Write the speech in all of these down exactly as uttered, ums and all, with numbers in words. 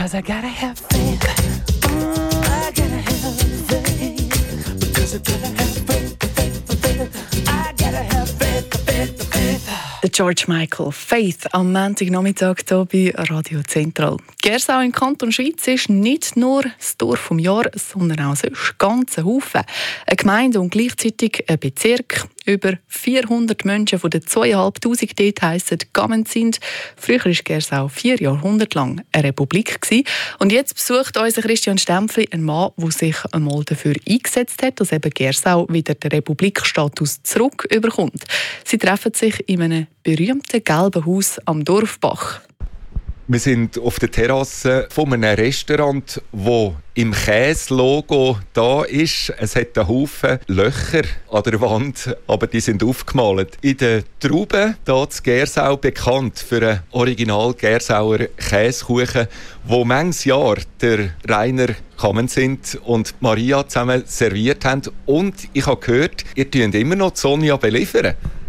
'cause I gotta have faith. Mm, I gotta have faith. Because I gotta have faith, faith, faith. I gotta have faith, faith, faith. Der George Michael, Faith, am Montagnachmittag hier bei Radio Zentral. Gersau im Kanton Schweiz ist nicht nur das Dorf vom Jahr, sondern auch sonst ganz ein Haufen. Eine Gemeinde und gleichzeitig ein Bezirk. Über vierhundert Menschen von den zweitausendfünfhundert dort heissen Gammen sind. Früher war Gersau vier Jahrhunderte lang eine Republik gewesen. Und jetzt besucht uns Christian Stempfli, ein Mann, der sich einmal dafür eingesetzt hat, dass eben Gersau wieder den Republikstatus zurückbekommt. Sie treffen sich in einem berühmten gelben Haus am Dorfbach. Wir sind auf der Terrasse von einem Restaurant, wo im Käse-Logo da ist. Es hat einen Haufen Löcher an der Wand, aber die sind aufgemalt. In der Traube, hier in Gersau, bekannt für einen original Gersauer Käsekuchen, wo manches Jahr der Rainer Kammen sind und Maria zusammen serviert haben. Und ich habe gehört, ihr tut immer noch die Sonja beliefern.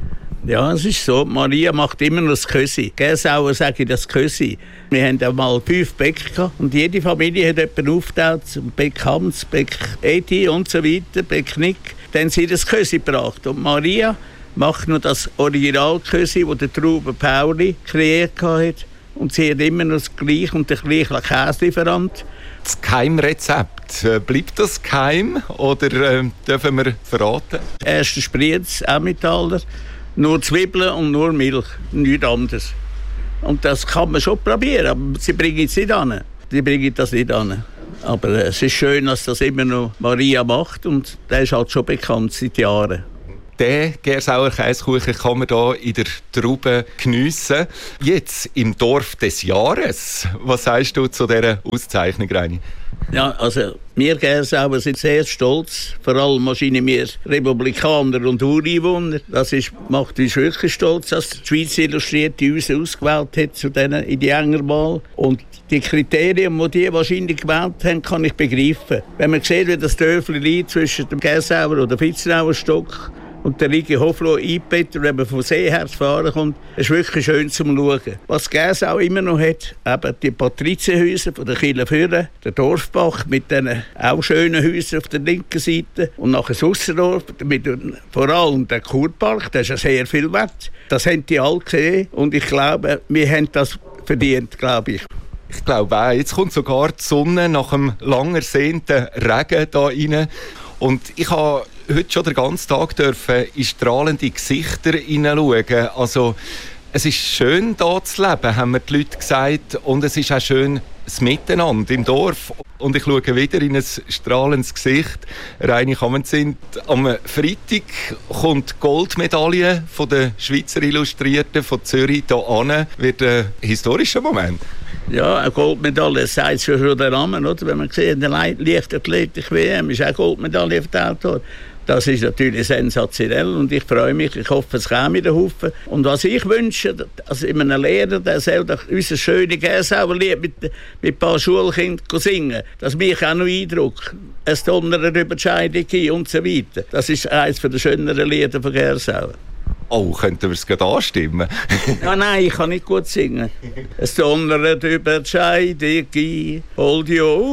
Ja, es ist so. Maria macht immer noch das Kösi. Gersauer sage ich das Kösi. Wir haben einmal fünf Bäcker gehabt und jede Familie hat jemanden aufgetaucht. Bäck Hans, Bäck Edi und so weiter, Bäck Nick. Dann haben sie das Kösi gebracht. Und Maria macht noch das Original-Kösi, das der Traube Pauli kreiert hat. Und sie hat immer noch das gleiche und den gleichen Käselieferant. Das Geheimrezept, bleibt das geheim oder äh, dürfen wir verraten? Erster Spritz, Emmentaler. Nur Zwiebeln und nur Milch, nichts anderes. Und das kann man schon probieren, aber sie bringen es nicht an. Sie bringen das nicht an. Aber äh, es ist schön, dass das immer noch Maria macht und der ist halt schon bekannt seit Jahren. Den Gersauer Käsekuchen kann man hier in der Traube geniessen. Jetzt im Dorf des Jahres. Was sagst du zu dieser Auszeichnung, Reini? Ja, also wir Gersauer sind sehr stolz, vor allem wahrscheinlich wir Republikaner und Ureinwohner. Das ist, macht uns wirklich stolz, dass die Schweiz Illustrierte uns ausgewählt hat zu denen in die Engerwahl. Und die Kriterien, die die wahrscheinlich gewählt haben, kann ich begreifen. Wenn man sieht, wie das Dörfli liegt zwischen dem Gersauer und dem Vitzenauer Stock und der Rigi Hoflo eingebettet, wenn man von Seeherz fahren kommt, ist wirklich schön zum Schauen. Was Gersau immer noch hat, eben die Patrizienhäuser von der Kirche Führer, der Dorfbach mit diesen auch schönen Häusern auf der linken Seite und nachher das Ausserdorf mit vor allem der Kurpark, der ist ja sehr viel wert. Das haben die alle gesehen und ich glaube, wir haben das verdient, glaube ich. Ich glaube auch. Jetzt kommt sogar die Sonne nach einem lang ersehnten Regen hier rein. Und ich habe heute schon den ganzen Tag dürfen in strahlende Gesichter hineinschauen. Also, es ist schön, hier zu leben, haben mir die Leute gesagt. Und es ist auch schön, das Miteinander im Dorf. Und ich schaue wieder in ein strahlendes Gesicht. Reini Kammen sind. Am Freitag kommt die Goldmedaille von der Schweizer Illustrierten von Zürich hier an. Wird ein historischer Moment. Ja, eine Goldmedaille, das sagt schon der Name, oder? Wenn man sieht, der Leichtathletik-W M ist auch eine Goldmedaille verteilt worden. Das ist natürlich sensationell und ich freue mich. Ich hoffe, es käme wieder Haufen. Und was ich wünsche, also in einem Lehrer, der soll doch unser schönes Gersauerlied mit, mit ein paar Schulkindern singen. Das mich auch noch Eindruck. Es donnert über die Scheidung und so weiter. Das ist eines der schöneren Lieder von Gersau. Oh, könnten wir es gerade anstimmen? Ja, nein, ich kann nicht gut singen. Es donnert über die Scheidung, hold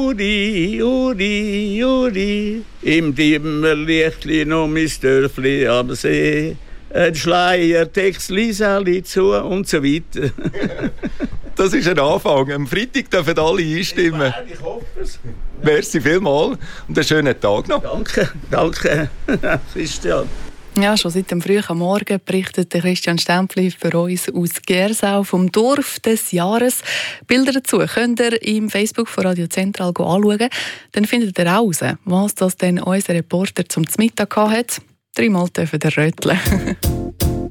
Uri, Uri, Uri. Im Dimmerlichtli noch mein Dörfli am See. Ein Schleier, Text, Lisali zu und so weiter. Das ist ein Anfang. Am Freitag dürfen alle einstimmen. Ich hoffe es. Merci vielmals und einen schönen Tag noch. Danke, danke, Christian. Ja, schon seit dem frühen Morgen berichtet Christian Stempfli für uns aus Gersau vom Dorf des Jahres. Bilder dazu könnt ihr im Facebook von Radio Zentral anschauen. Dann findet ihr raus, was das denn unser Reporter zum Mittag hatte. Dreimal dürfen ihr röteln.